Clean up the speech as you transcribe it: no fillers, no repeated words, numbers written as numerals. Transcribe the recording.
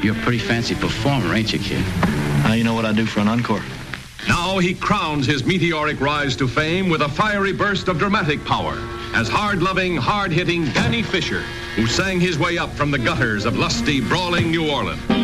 You're a pretty fancy performer, ain't you, kid? Now you know what I do for an encore. Now he crowns his meteoric rise to fame with a fiery burst of dramatic power as hard-loving, hard-hitting Danny Fisher, who sang his way up from the gutters of lusty, brawling New Orleans.